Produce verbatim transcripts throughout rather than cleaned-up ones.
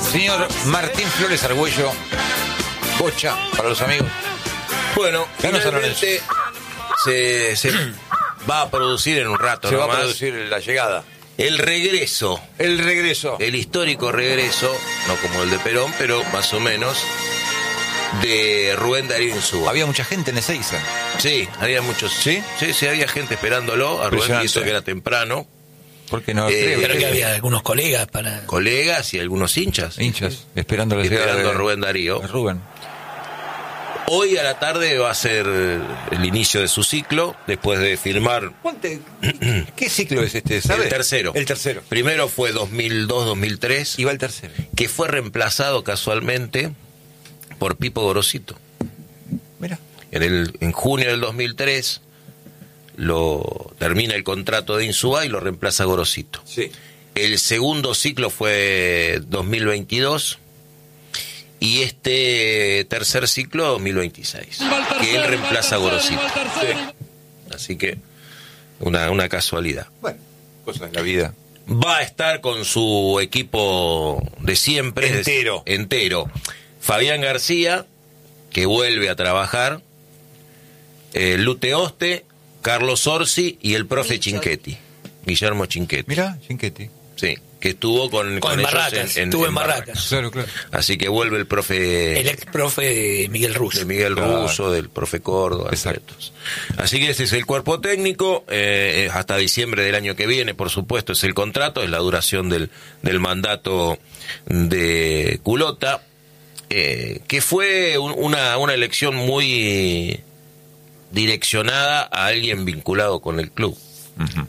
Señor Martín Flores Argüello, Bocha, para los amigos. Bueno, Ganos finalmente se, se va a producir en un rato Se va nomás a producir la llegada. el regreso, El regreso. el histórico regreso, no como el de Perón, pero más o menos, de Rubén Darío Insúa. Había mucha gente en Ezeiza. Sí, había muchos. ¿Sí? Sí, sí, había gente esperándolo. A Rubén, Impresionante. y eso que era temprano. Porque no Eh, creo Creo que que había algunos colegas para... Colegas y algunos hinchas. hinchas esperando la llegada Esperando de a Rubén Darío. de Rubén. Hoy a la tarde va a ser el inicio de su ciclo, después de firmar. Ponte, ¿qué ciclo es este? ¿Sabe? El tercero. El tercero. Primero fue dos mil dos dos mil tres, Y va el tercero. que fue reemplazado casualmente por Pipo Gorosito. Mira. En, el, en junio del dos mil tres lo termina el contrato de Insúa y lo reemplaza Gorosito. Sí. El segundo ciclo fue dos mil veintidós y este tercer ciclo dos mil veintiséis, que él reemplaza a Gorosito. Sí. Así que una, una casualidad. Bueno, cosas de la vida. Va a estar con su equipo de siempre. Entero. de- entero. Fabián García, que vuelve a trabajar, eh, Lute Oste, Carlos Orsi y el profe Chinchetti, Guillermo Chinchetti. Mira, Chinchetti. Sí, que estuvo con, Con con ellos Barracas, en, en- estuvo en en Barracas. Claro, claro. Así que vuelve el profe El ex profe Miguel de Russo. Miguel Claro. Russo, del profe Córdoba. Exacto. etcétera. Así que ese es el cuerpo técnico, eh, eh, hasta diciembre del año que viene, por supuesto, es el contrato, es la duración del, del mandato de Culota, eh, que fue un- una, una elección muy direccionada a alguien vinculado con el club. Ujú.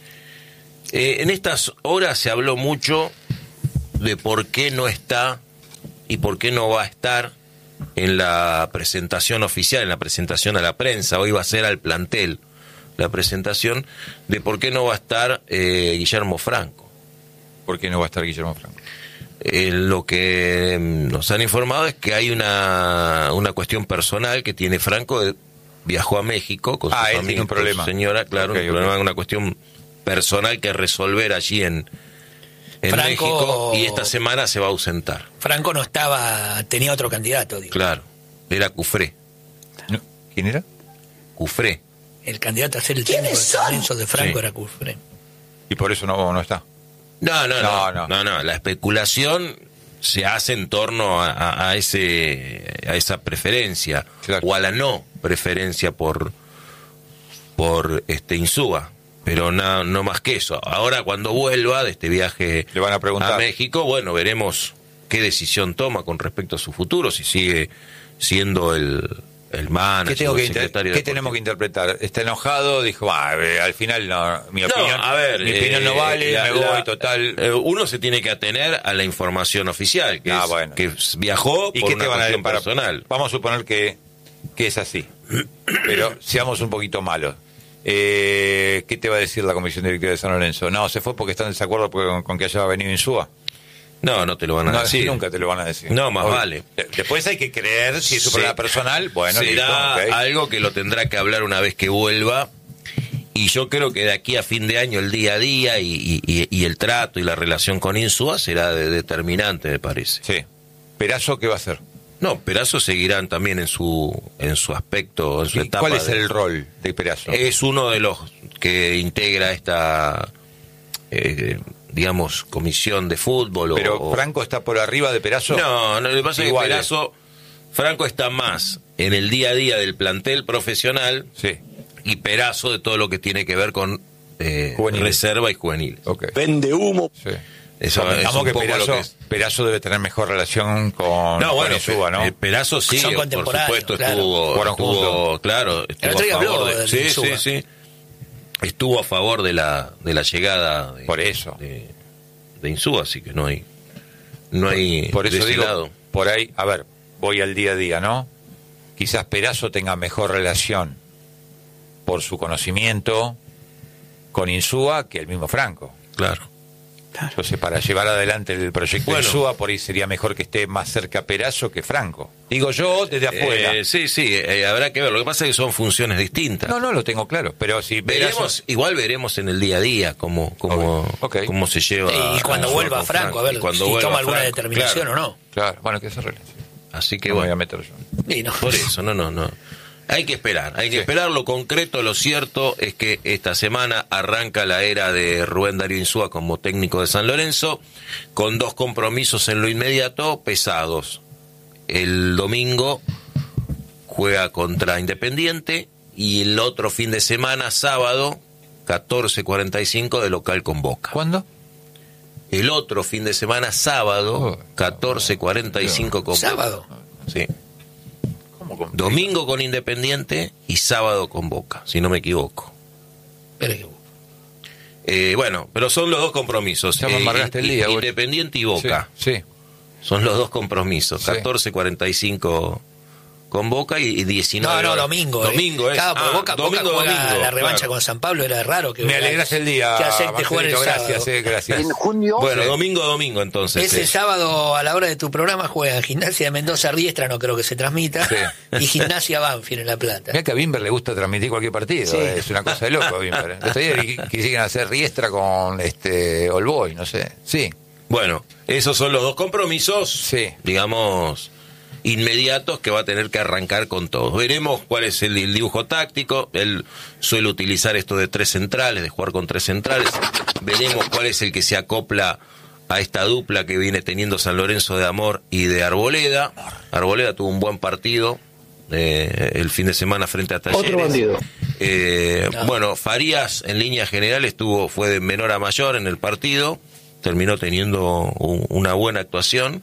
Eh, en estas horas se habló mucho de por qué no está y por qué no va a estar en la presentación oficial, en la presentación a la prensa. Hoy va a ser al plantel la presentación de por qué no va a estar eh, Guillermo Franco. ¿Por qué no va a estar Guillermo Franco? Eh, lo que mm, nos han informado es que hay una, una cuestión personal que tiene Franco. de- viajó a México con Ah, su él familia, tiene un con problema. su señora, claro, Ok, un ok. problema, una cuestión personal que resolver allí en, en Franco- México, y esta semana se va a ausentar. Franco no estaba, tenía otro candidato, digo. Claro, era Cufré. No. ¿Quién era? Cufré. El candidato a ser el técnico de San Lorenzo de Franco Sí. era Cufré. Y por eso no, no está. No, no, no, No, no, no. no, la especulación se hace en torno a, a- a ese a esa preferencia, Claro. o a la no preferencia por por este Insúa, pero no, no más que eso. Ahora, cuando vuelva de este viaje Le van a preguntar. a México, bueno, veremos qué decisión toma con respecto a su futuro, si sigue siendo el el manager, ¿Qué, tengo o que el inter- secretario ¿qué deportivo. tenemos que interpretar? ¿Está enojado? Dijo, ah, eh, al final no, mi No, opinión, a ver, mi opinión no eh, vale, la- me voy, la- total. eh, uno se tiene que atener a la información oficial, que, Ah, es, bueno. que viajó ¿Y por qué una te van a cuestión decir? Para- personal. Vamos a suponer que, que es así. Pero seamos un poquito malos. Eh, ¿Qué te va a decir la Comisión Directiva de San Lorenzo? No, se fue porque están en desacuerdo con, con que haya venido Insúa. No, no te lo van a No, decir. nunca te lo van a decir. No, más Obvio. vale. De- Después hay que creer si es su Se- problema personal. Bueno, será listo, ok. algo que lo tendrá que hablar una vez que vuelva. Y yo creo que de aquí a fin de año el día a día y, y- y- y el trato y la relación con Insúa será de- determinante, me parece. Sí. ¿Perazo qué va a hacer? No, Perazo seguirán también en su en su aspecto, en su ¿Y etapa. ¿Cuál es de- el rol de Perazo? Es uno de los que integra esta, eh, digamos, comisión de fútbol. o- ¿Pero o- Franco está por arriba de Perazo? No, no, lo que pasa es que Igual, Perazo, Franco está más en el día a día del plantel profesional, Sí. y Perazo de todo lo que tiene que ver con eh, Juveniles. reserva y juveniles. Ok. Vende humo. Sí. Eso es Convengamos un que poco Perazo, lo que es. Perazo debe tener mejor relación con, No, con bueno, Insúa, ¿no? eh, Perazo sí, Son por contemporáneos, supuesto, claro. estuvo, Jugaron estuvo juntos. claro, estuvo otro día a favor habló de, del sí, Insúa. sí, sí. Estuvo a favor de la de la llegada de, Por eso. de, de Insúa, así que no hay no hay Por de eso ese digo, lado. por ahí, a ver, voy al día a día, ¿no? Quizás Perazo tenga mejor relación por su conocimiento con Insúa que el mismo Franco. Claro. Claro. Entonces, para llevar adelante el proyecto Bueno. de Insúa, por ahí sería mejor que esté más cerca Perazo que Franco. Digo yo desde afuera. Eh, sí, sí, eh, habrá que ver. Lo que pasa es que son funciones distintas. No, no, lo tengo claro, pero si Veremos, igual veremos en el día a día cómo, cómo, Ok, ok. cómo se lleva. Y cuando a- vuelva con Franco, a ver Y cuando si vuelva toma alguna Franco, determinación claro. o no. Claro, bueno, que se arregle. Así que No me voy a bueno, meter yo. Y no. por eso, no, no, no. Hay que esperar, hay que Sí. esperar. Lo concreto, lo cierto es que esta semana arranca la era de Rubén Darío Insúa como técnico de San Lorenzo, con dos compromisos en lo inmediato pesados. El domingo juega contra Independiente y el otro fin de semana, sábado, catorce cuarenta y cinco de local con Boca. ¿Cuándo? El otro fin de semana, sábado, Oh, catorce cuarenta y cinco con Boca. Sábado. Sí. ¿Cómo con- Domingo con Independiente y sábado con Boca, si no me equivoco. Pero que- Eh, bueno, pero son los dos compromisos. Ya me eh, amargaste el i- día, güey. Independiente y Boca. Sí, sí. Son los dos compromisos. Sí. catorce cuarenta y cinco con Boca y No, diecinueve. no, horas. domingo. eh. Domingo, es. Claro, pero Ah, Boca, Boca domingo, juega domingo, la revancha claro. con San Pablo, era raro que Me alegras el día, que acepte jugar el Marcelito, sábado. gracias, eh, gracias. En junio, Bueno, Sí. domingo, domingo entonces. Ese eh. sábado a la hora de tu programa juega Gimnasia de Mendoza Riestra, no creo que se transmita, Sí. y Gimnasia Banfield en La Plata. Mira que a Bimber le gusta transmitir cualquier partido, Sí. es una cosa de loco Bimber. El otro día qu- quisieron hacer Riestra con este All Boy, no sé. Sí, Bueno, esos son los dos compromisos, Sí. digamos, inmediatos que va a tener que arrancar con todos. Veremos cuál es el, el dibujo táctico. Él suele utilizar esto de tres centrales, de jugar con tres centrales. Veremos cuál es el que se acopla a esta dupla que viene teniendo San Lorenzo de Amor y de Arboleda. Arboleda tuvo un buen partido eh, el fin de semana frente a Talleres. Otro bandido. Eh, No. Bueno, Farías en línea general estuvo, fue de menor a mayor en el partido, terminó teniendo un- una buena actuación.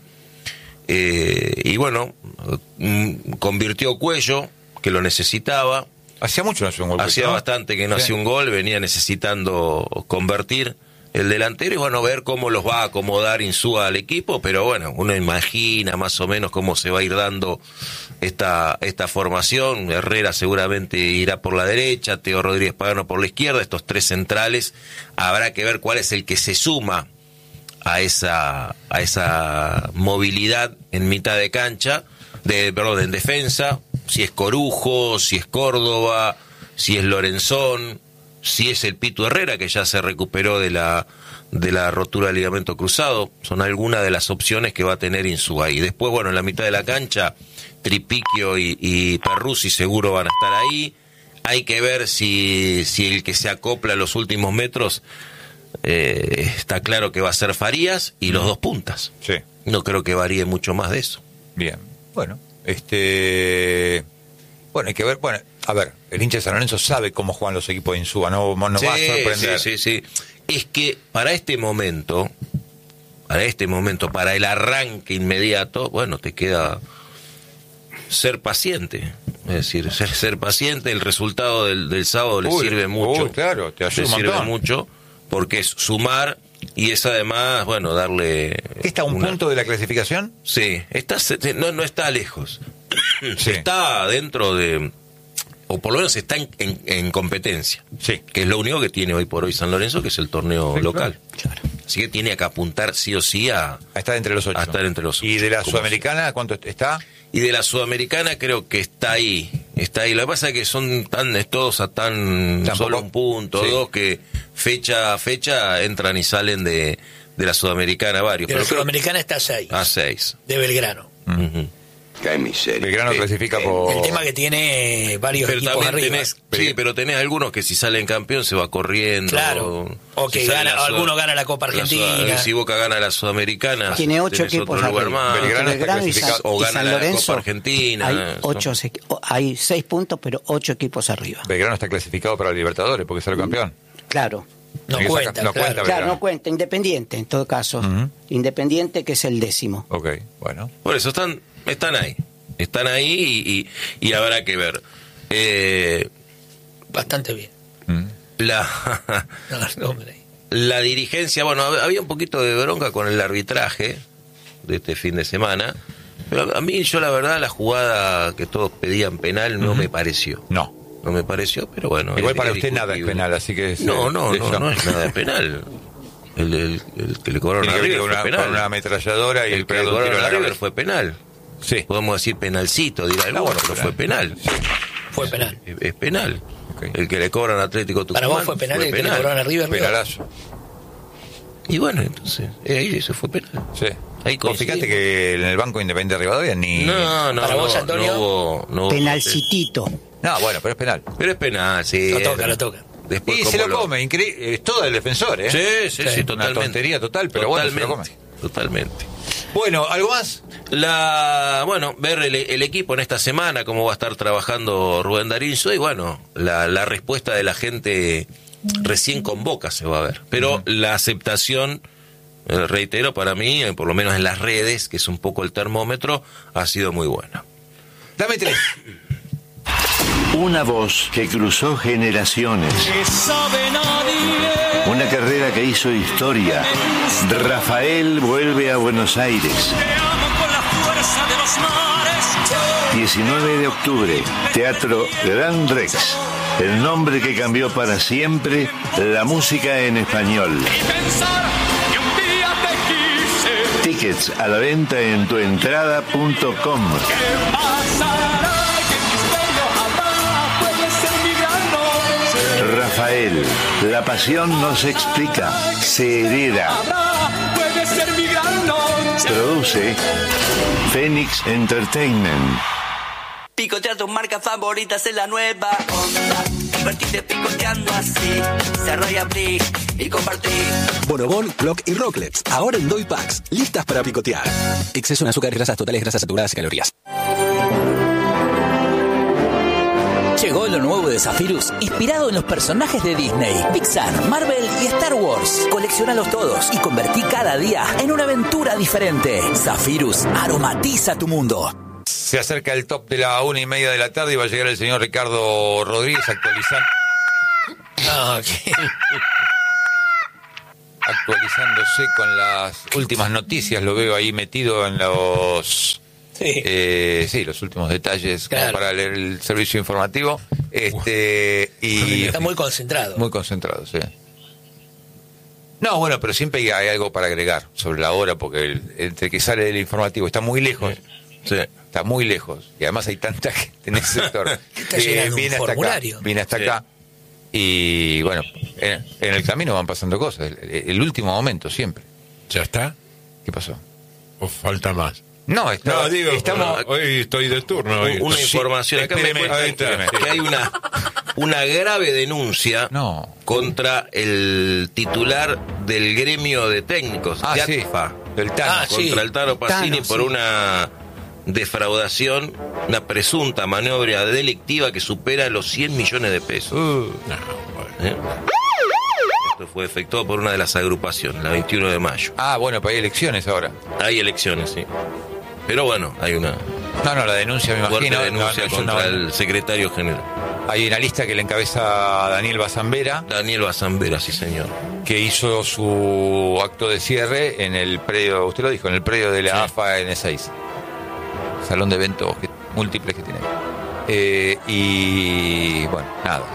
Eh, y bueno, mm, convirtió Cuello, que lo necesitaba. hacía mucho no hacía un gol. Hacía ¿no? bastante que no Sí. hacía un gol, venía necesitando convertir el delantero y bueno, ver cómo los va a acomodar Insúa al equipo, pero bueno, uno imagina más o menos cómo se va a ir dando esta, esta formación. Herrera seguramente irá por la derecha, Teo Rodríguez Pagano por la izquierda, estos tres centrales, habrá que ver cuál es el que se suma a esa, a esa movilidad en mitad de cancha, de, perdón, en defensa, si es Corujo, si es Córdoba, si es Lorenzón, si es el Pitu Herrera, que ya se recuperó de la, de la rotura del ligamento cruzado. Son algunas de las opciones que va a tener Insúa. Y después, bueno, en la mitad de la cancha, Tripiquio y, y Perruzzi seguro van a estar ahí. Hay que ver si, si el que se acopla a los últimos metros, eh, está claro que va a ser Farías y los dos puntas. Sí, No creo que varíe mucho más de eso. bien. Bueno, este... Bueno, hay que ver, bueno, a ver, el hincha de San Lorenzo sabe cómo juegan los equipos de Insúa, no, no sí, va a sorprender. sí, sí, sí. Es que para este momento, para este momento, para el arranque inmediato, bueno, te queda ser paciente. Es decir, ser, ser paciente, el resultado del, del sábado le Uy, sirve mucho. uy, claro, te ayuda le un sirve montón. mucho, porque es sumar y es además, bueno, darle... ¿Qué está a un una- punto de la clasificación? Sí, está, no, no está lejos. Sí. Está dentro de... O por lo menos está en, en, en competencia. Sí. Que es lo único que tiene hoy por hoy San Lorenzo, que es el torneo Sí, local. Claro. Así que tiene que apuntar sí o sí a... A estar entre los ocho. A estar entre los ¿Y ocho. de la ¿Cómo Sudamericana cuánto está? Y de la Sudamericana creo que está ahí. Está ahí. Lo que pasa es que son tan es todos a tan Tampoco- solo un punto, sí. dos, que fecha a fecha entran y salen de, de la Sudamericana varios. De la Pero creo- Sudamericana está seis, a seis. de Belgrano. Ujú. Qué miseria. Belgrano Sí. clasifica por... El tema que tiene varios Pero equipos también arriba. tenés, sí, pero tenés algunos que si salen campeón se va corriendo. Claro. O que Si sale gana- la Sud- alguno gana la Copa la Sud- Argentina. Si Boca gana la Sudamericana, Tiene ocho tenés equipos otro lugar arriba. más. Belgrano está Belgrano y San, clasificado. O y gana San la Lorenzo. Copa Argentina. Hay, Son- ocho, equi- o- hay seis puntos, pero ocho equipos arriba. Belgrano está clasificado para el Libertadores porque salió campeón. Claro. No Hay que cuenta, sacar- no claro. cuenta, Claro, Belgrano. no cuenta. Independiente, en todo caso. Ujú. Independiente, que es el décimo. Ok, bueno. Por eso están, están ahí. Están ahí y, y, y habrá que ver. Eh, Bastante bien. Mm. la, No, hombre. la dirigencia, bueno, había un poquito de bronca con el arbitraje de este fin de semana. Pero a mí, yo la verdad, la jugada que todos pedían penal no me pareció. No. No me pareció, pero bueno. Igual es- para es usted nada es discutible. penal, así que... es, No, eh, no, de no, eso. no es nada de penal. El, el, el que le cobraron Tiene a que River venir con fue una, penal. con una ametralladora y El el que le pegado un tiro cobraron en a la River cabeza. fue penal. Sí. Podemos decir penalcito, dirá el Ah, bueno, bueno, pero penal. fue penal. Fue penal. Es, es penal. Ok. El que le cobran a Atlético Para Tucumán vos fue penal el que le cobraron a River. Penalazo. Y bueno, entonces, eh, ahí eso fue penal. Sí. Ahí Vos fíjate que en el Banco Independiente de Rivadavia ni... No, no, Para no, vos, Antonio. no hubo, no hubo- Penalcitito. No, bueno, pero es penal. Pero es penal, sí. Lo es toca, penal. lo toca. Después, Y se ¿cómo lo come, increíble. Es todo el defensor, ¿eh? Sí, sí, sí, Sí. totalmente. Una tontería total, pero bueno, se lo come. Totalmente. Bueno, ¿algo más? La, bueno, ver el, el equipo en esta semana, cómo va a estar trabajando Rubén Darín, y bueno, la, la respuesta de la gente recién con Boca se va a ver. Pero la aceptación, eh, reitero, para mí, eh, por lo menos en las redes, que es un poco el termómetro, ha sido muy buena. Dame tres. Una voz que cruzó generaciones. Una carrera que hizo historia. Rafael vuelve a Buenos Aires. diecinueve de octubre, Teatro Gran Rex. El nombre que cambió para siempre la música en español. Tickets a la venta en tuentrada punto com. Rafael, la pasión no se explica, se hereda. Produce Phoenix Entertainment. Picotea tus marcas favoritas en la nueva onda. Divertite picoteando así. Cerrá y abrí y compartí. Bonobón, Clock y Rocklets. Ahora en Doy Packs. Listas para picotear. Exceso en azúcar y grasas totales, grasas saturadas y calorías. Llegó lo nuevo de Zephyrus, inspirado en los personajes de Disney, Pixar, Marvel y Star Wars. Colecciónalos todos y convertí cada día en una aventura diferente. Zephyrus, aromatiza tu mundo. Se acerca el top de la una y media de la tarde y va a llegar el señor Ricardo Rodríguez actualizando, No, ¿qué? actualizándose con las últimas noticias. Lo veo ahí metido en los... Sí. Eh, sí, los últimos detalles como Claro. para leer el servicio informativo. Este y Está muy concentrado. muy concentrado, sí. No, bueno, pero siempre hay- hay algo para agregar sobre la hora, porque el, entre que sale el informativo está muy lejos, Sí. está muy lejos, y además hay tanta gente en ese sector. Está llenando un viene hasta acá, formulario. viene hasta Sí. acá, y bueno, en, en el camino van pasando cosas. El, el último momento siempre. ¿Ya está? ¿Qué pasó? ¿O falta más? No, está, No, digo, estamos... bueno, hoy estoy de turno. Hoy. Una Sí, información acá me espéreme, cuentan ahí está, que, sí. que hay una una grave denuncia No. contra el titular del gremio de técnicos, Ah, de sí, ATFA, del Tano. Ah, sí. contra el Tano Pacini Tano, por sí. una defraudación, una presunta maniobra delictiva que supera los cien millones de pesos. Uh, No, bueno. ¿eh? Esto fue efectuado por una de las agrupaciones, la veintiuno de mayo. ah, bueno, pues hay elecciones ahora. Hay elecciones, sí. Pero bueno, hay una No, no, la denuncia me fuerte imagino. denuncia no, no, yo contra no- el secretario general. Hay una lista que le encabeza Daniel Bazambera, Daniel Bazambera, sí señor. que hizo su acto de cierre en el predio, usted lo dijo, en el predio de la Sí. A F A N seis. Salón de eventos que- múltiples que tiene. Eh, y bueno, nada.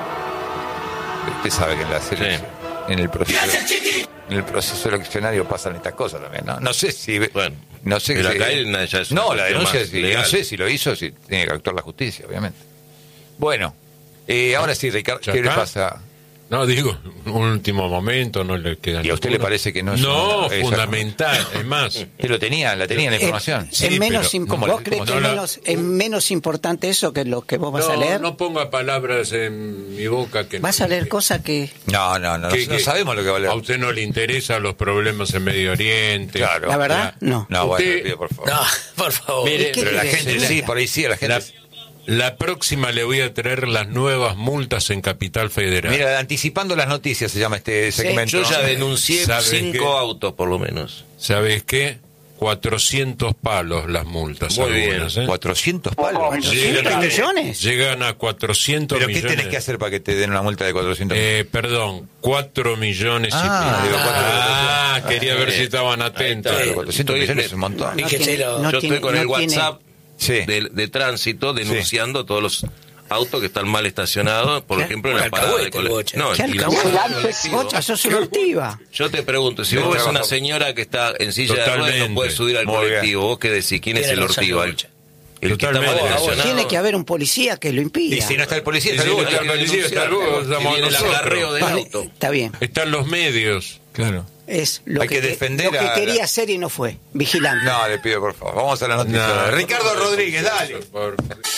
Usted sabe que en la selección, en el proceso en el proceso eleccionario pasan estas cosas también, ¿no? No sé si Bueno, no sé pero si- acá hay una- ya es una no, la cuestión denuncia más sí, legal. no sé si lo hizo, si tiene que actuar la justicia, obviamente. Bueno, eh, ahora sí, Ricardo, ¿Ya ¿qué le está? pasa? No, digo, un último momento no le queda. ¿Y a usted le ninguna. parece que no es No, una- es- fundamental, es más. Usted lo tenía, la tenía la información. Sí, es menos pero- imp- ¿cómo ¿Vos le- crees cómo que no es la- menos, es menos importante eso que lo que vos vas no, a leer? no ponga palabras en mi boca que Vas no- a leer cosas que... No, no, no, que- no, no que- sabemos lo que va a leer. A usted no le interesan los problemas en Medio Oriente. Claro. ¿La verdad? No. No, bueno, Usted- le pido, por favor. No, por favor. ¿Y qué Pero la querés? gente sí, por ahí sí, la gente. La, la próxima le voy a traer las nuevas multas en Capital Federal. Mira, anticipando las noticias se llama este segmento. Yo ya ¿no? denuncié ¿Sabe cinco qué? autos, por lo menos. ¿Sabes qué? cuatrocientos palos las multas. Muy bien. algunas, ¿eh? cuatrocientos palos. ¿cuatrocientos millones? Llegan a cuatrocientos ¿Pero qué millones. tenés que hacer para que te den una multa de cuatrocientos Eh, perdón, cuatro millones Ah, y pico. digo, cuatro- Ah, quería ver si estaban atentos. está. cuatrocientos Estoy- millones es un montón. No Fíjenselo. tiene- no Yo tiene- estoy con no el tiene- WhatsApp Sí. de, de tránsito denunciando todos los autos que están mal estacionados, por ¿Qué? ejemplo, en la Un parada de alcahuete, el bocha. colectivo. No, ¿Qué y la alcahuete? parada de colectivo. Bocha, sos una ortiva. Yo te pregunto, si No vos ves trabaja. una señora que está en silla de ruedas Totalmente. no puede subir al Muy bien. colectivo, ¿vos qué decís? ¿Quién es Tiene el razón, ortiva? el El, bocha. el que está mal Totalmente. estacionado. Tiene que haber un policía que lo impida. Y si no está el policía, Y está si el no bocha. está el policía, está el bocha, Que estamos viene el nosotros. acarreo del Vale, auto. está bien. Están los medios. Claro. Es lo Hay que que, defender lo que a- quería hacer y no fue. Vigilante. No, le pido por favor. Vamos a la noticia. No, Ricardo ¿cómo le Rodríguez, decís dale. eso, por-